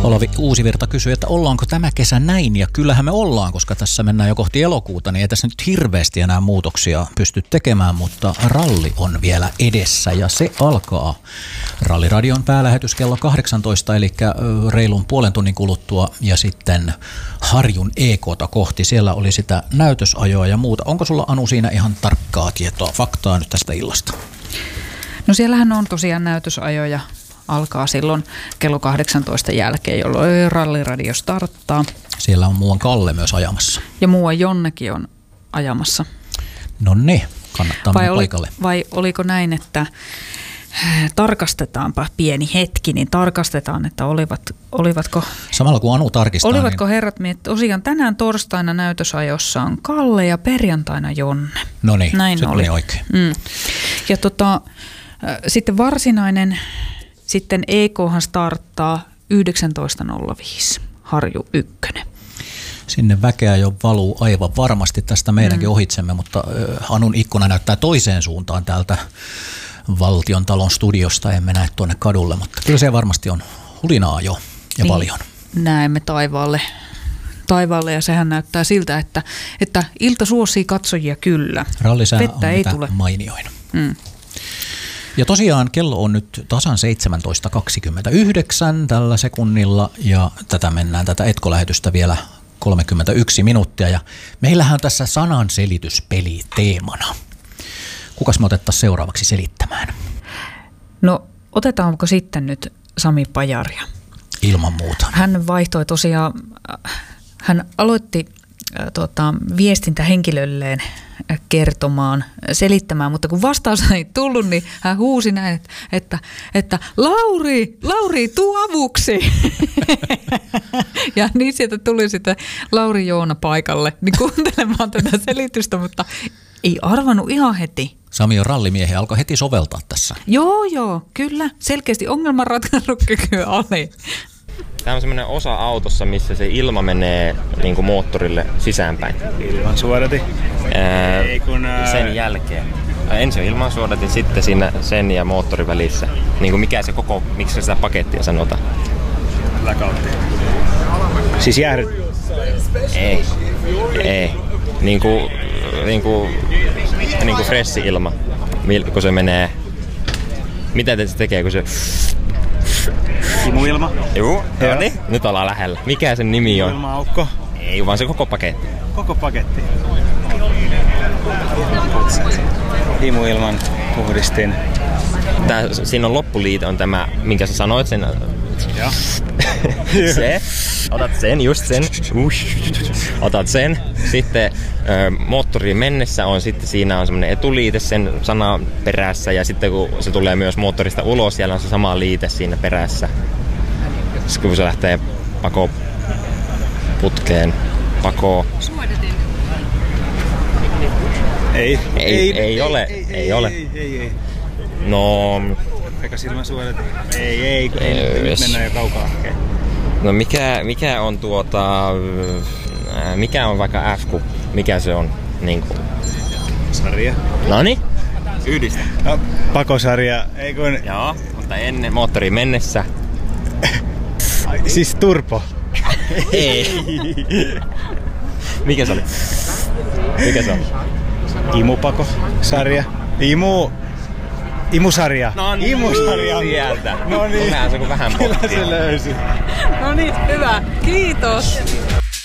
Olavi Uusivirta kysyi, että ollaanko tämä kesä näin, ja kyllähän me ollaan, koska tässä mennään jo kohti elokuuta, niin ei tässä nyt hirveästi enää muutoksia pysty tekemään, mutta ralli on vielä edessä ja se alkaa Ralliradion päälähetys kello 18, eli reilun puolen tunnin kuluttua ja sitten Harjun EK:ta kohti. Siellä oli sitä näytösajoa ja muuta. Onko sulla, Anu, siinä ihan tarkkaa tietoa, faktaa nyt tästä illasta? No siellähän on tosiaan näytösajoja. Alkaa silloin kello 18 jälkeen, jolloin Ralliradio starttaa. Siellä on muuan Kalle myös ajamassa. Ja muuan Jonnekin on ajamassa. No ne, kannattaa mennä paikalle. Vai oliko näin, että tarkastetaanpa pieni hetki, niin tarkastetaan, että olivatko... Samalla kun Anu tarkistaa. Olivatko herrat miettiä, tosiaan tänään torstaina näytösajossa on Kalle ja perjantaina Jonne. No niin, näin se oli tuli oikein. Ja sitten varsinainen... Sitten EK:han starttaa 19.05, Harju 1. Sinne väkeä jo valuu aivan varmasti tästä meidänkin ohitsemme, mutta Anun ikkuna näyttää toiseen suuntaan täältä Valtiontalon studiosta. Emme näe tuonne kadulle, mutta kyllä se varmasti on hulinaa jo ja niin, paljon. Näemme taivaalle ja sehän näyttää siltä, että ilta suosii katsojia kyllä. Rallisää vettä on ei mitä tule. mainioin. Ja tosiaan kello on nyt tasan 17.29 tällä sekunnilla ja tätä etkolähetystä vielä 31 minuuttia. Ja meillähän on tässä sananselityspeli teemana. Kukas me otettaisiin seuraavaksi selittämään? No otetaanko sitten nyt Sami Pajaria? Ilman muuta. Hän vaihtoi tosiaan, hän aloitti viestintähenkilölleen kertomaan, selittämään, mutta kun vastaus ei tullut, niin hän huusi näin, että Lauri, tuu avuksi! Ja niin sieltä tuli sitten Lauri Joona paikalle niin kuuntelemaan tätä selitystä, mutta ei arvannut ihan heti. Sami on rallimiehen, alkoi heti soveltaa tässä. Joo, kyllä. Selkeästi ongelmanratkaisukykyä oli. Tämä on semmoinen osa autossa, missä se ilma menee niin kuin moottorille sisäänpäin. Ilmansuodatin? Sen jälkeen. Ensin on ilmansuodatin, sitten siinä sen ja moottorin välissä. Niin kuin mikä se koko, miksi sitä pakettia sanotaan? Blackout. Siis jäähdyt? Ei. Niin kuin freshi ilma, kun se menee. Mitä se tekee, kun se... Imuilma? Joo, no niin. Nyt ollaan lähellä. Mikä sen nimi on? Imuilma-aukko? Ei, vaan se koko paketti. Koko paketti. Imuilman puhdistin. Siinä on loppuliite on tämä, minkä sä sanoit sen. Joo. Se. Otat sen, just sen. Otat sen. Sitten moottoriin mennessä on sitten siinä on semmoinen etuliite sen sanan perässä ja sitten kun se tulee myös moottorista ulos, siellä on se sama liite siinä perässä. Sitten kun se lähtee putkeen. Suodatin. Ei ole. No... Eikä silmän suodatin. Ei, nyt mennään jo kaukaa. Okay. No mikä on mikä on vaikka F, mikä se on niinku? Sarja. Noniin. Yhdistä. No, pakosarja, ei kun... Joo, mutta ennen moottoriin mennessä. Siis turbo. Ei. Mikä se oli? Imupako-sarja. Imusarja. No niin, Imusarja. Sieltä. No niin. Vähän se kun vähän pohtia. Kyllä se löysi. No niin, hyvä. Kiitos.